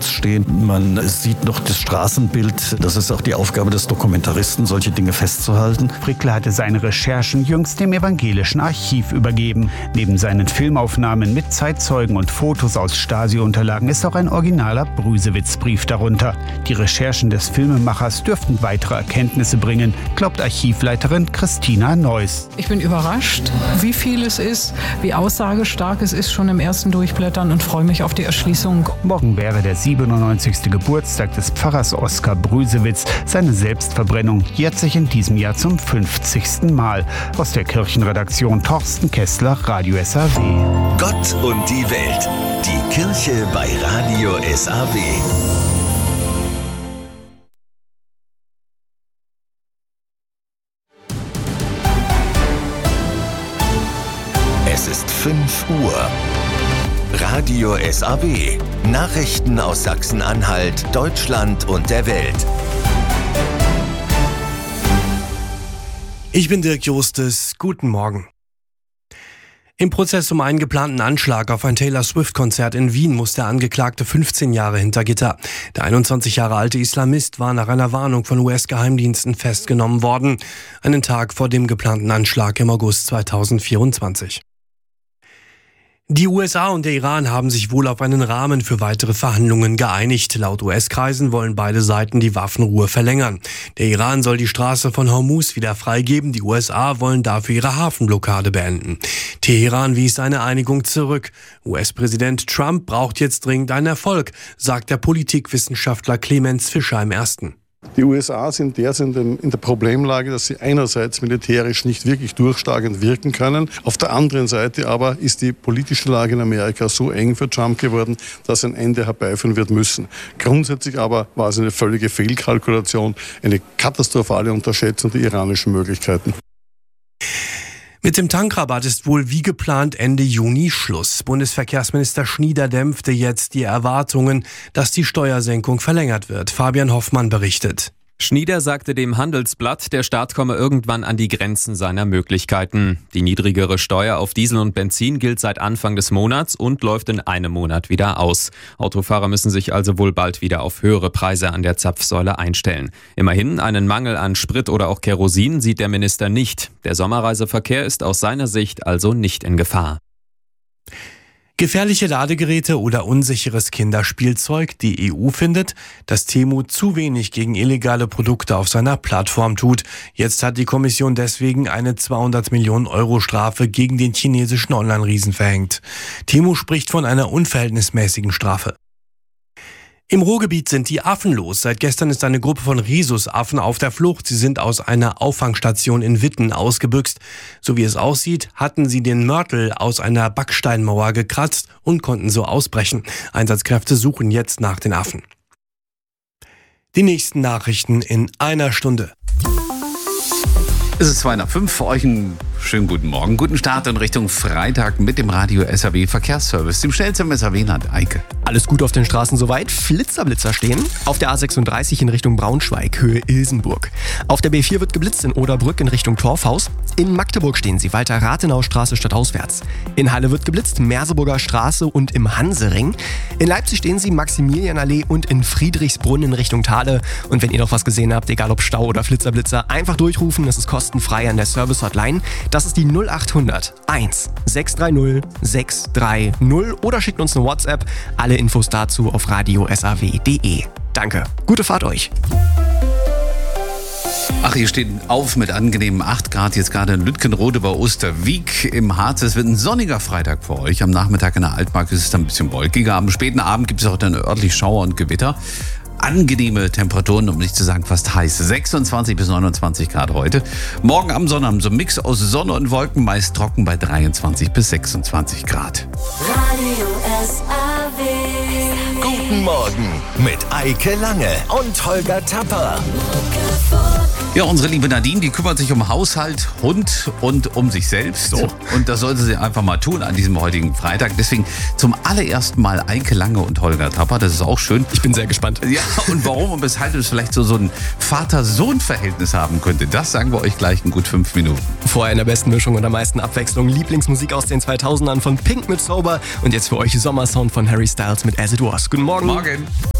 Kreuz stehen. Man sieht noch das Straßenbild. Das ist auch die Aufgabe des Dokumentaristen, solche Dinge festzuhalten. Frickler hatte seine Recherchen jüngst dem Evangelischen Archiv übergeben. Neben seinen Filmaufnahmen mit Zeitzeugen und Fotos aus Stasi-Unterlagen ist auch ein originaler Brüsewitz-Brief darunter. Die Recherchen des Filmemachers dürften weitere Erkenntnisse bringen, glaubt Archivleiterin Christina Neuss. Ich bin überrascht, wie viel es ist, wie aussagestark es ist schon im ersten Durchblättern und freue mich auf die Erschließung. Morgen wäre der 97. Geburtstag des Pfarrers Oskar Brüsewitz. Seine Selbstverbrennung jährt sich in diesem Jahr zum 50. Mal. Aus der Kirchenredaktion Thorsten Kessler, Radio SAW. Gott und die Welt. Die Kirche bei Radio SAW. Es ist 5 Uhr. Radio SAW. Nachrichten aus Sachsen-Anhalt, Deutschland und der Welt. Ich bin Dirk Justes. Guten Morgen. Im Prozess um einen geplanten Anschlag auf ein Taylor-Swift-Konzert in Wien muss der Angeklagte 15 Jahre hinter Gitter. Der 21 Jahre alte Islamist war nach einer Warnung von US-Geheimdiensten festgenommen worden. Einen Tag vor dem geplanten Anschlag im August 2024. Die USA und der Iran haben sich wohl auf einen Rahmen für weitere Verhandlungen geeinigt. Laut US-Kreisen wollen beide Seiten die Waffenruhe verlängern. Der Iran soll die Straße von Hormuz wieder freigeben. Die USA wollen dafür ihre Hafenblockade beenden. Teheran wies eine Einigung zurück. US-Präsident Trump braucht jetzt dringend einen Erfolg, sagt der Politikwissenschaftler Clemens Fischer im Ersten. Die USA sind derzeit in der Problemlage, dass sie einerseits militärisch nicht wirklich durchstarkend wirken können. Auf der anderen Seite aber ist die politische Lage in Amerika so eng für Trump geworden, dass ein Ende herbeiführen wird müssen. Grundsätzlich aber war es eine völlige Fehlkalkulation, eine katastrophale Unterschätzung der iranischen Möglichkeiten. Mit dem Tankrabatt ist wohl wie geplant Ende Juni Schluss. Bundesverkehrsminister Schnieder dämpfte jetzt die Erwartungen, dass die Steuersenkung verlängert wird. Fabian Hoffmann berichtet. Schnieder sagte dem Handelsblatt, der Staat komme irgendwann an die Grenzen seiner Möglichkeiten. Die niedrigere Steuer auf Diesel und Benzin gilt seit Anfang des Monats und läuft in einem Monat wieder aus. Autofahrer müssen sich also wohl bald wieder auf höhere Preise an der Zapfsäule einstellen. Immerhin, einen Mangel an Sprit oder auch Kerosin sieht der Minister nicht. Der Sommerreiseverkehr ist aus seiner Sicht also nicht in Gefahr. Gefährliche Ladegeräte oder unsicheres Kinderspielzeug. Die EU findet, dass Temu zu wenig gegen illegale Produkte auf seiner Plattform tut. Jetzt hat die Kommission deswegen eine 200 Millionen Euro Strafe gegen den chinesischen Online-Riesen verhängt. Temu spricht von einer unverhältnismäßigen Strafe. Im Ruhrgebiet sind die Affen los. Seit gestern ist eine Gruppe von Rhesusaffen auf der Flucht. Sie sind aus einer Auffangstation in Witten ausgebüxt. So wie es aussieht, hatten sie den Mörtel aus einer Backsteinmauer gekratzt und konnten so ausbrechen. Einsatzkräfte suchen jetzt nach den Affen. Die nächsten Nachrichten in einer Stunde. Es ist 2:05, für euch einen schönen guten Morgen, guten Start in Richtung Freitag mit dem Radio SAW Verkehrsservice, dem schnellsten im SAW-Land. Eike. Alles gut auf den Straßen soweit. Flitzer stehen. Auf der A36 in Richtung Braunschweig, Höhe Ilsenburg. Auf der B4 wird geblitzt in Oderbrück in Richtung Torfhaus. In Magdeburg stehen sie, Walter-Rathenau-Straße stadtauswärts. In Halle wird geblitzt, Merseburger Straße und im Hansering. In Leipzig stehen sie, Maximilianallee und in Friedrichsbrunn in Richtung Thale. Und wenn ihr noch was gesehen habt, egal ob Stau oder Flitzer, einfach durchrufen. Das ist kostenfrei an der Service-Hotline. Das ist die 0800 1 630 630 oder schickt uns eine WhatsApp. Alle Infos dazu auf radiosaw.de. Danke. Gute Fahrt euch. Ach, hier steht auf mit angenehmen 8 Grad, jetzt gerade in Lütgenrode bei Osterwieck im Harz. Es wird ein sonniger Freitag für euch. Am Nachmittag in der Altmark ist es dann ein bisschen wolkiger. Am späten Abend gibt es auch dann örtlich Schauer und Gewitter. Angenehme Temperaturen, um nicht zu sagen fast heiß. 26 bis 29 Grad heute. Morgen am Sonnabend so ein Mix aus Sonne und Wolken, meist trocken bei 23 bis 26 Grad. Radio SAW. Guten Morgen mit Eike Lange und Holger Tapper. Ja, unsere liebe Nadine, die kümmert sich um Haushalt, Hund und um sich selbst. So. Und das sollte sie einfach mal tun an diesem heutigen Freitag. Deswegen zum allerersten Mal Eike Lange und Holger Tapper. Das ist auch schön. Ich bin sehr gespannt. Ja, und warum und weshalb es vielleicht so ein Vater-Sohn-Verhältnis haben könnte, das sagen wir euch gleich in gut 5 Minuten. Vorher in der besten Mischung und am meisten Abwechslung Lieblingsmusik aus den 2000ern von Pink mit Sober und jetzt für euch Sommersound von Harry Styles mit As It Was. Guten Morgen. Morgen.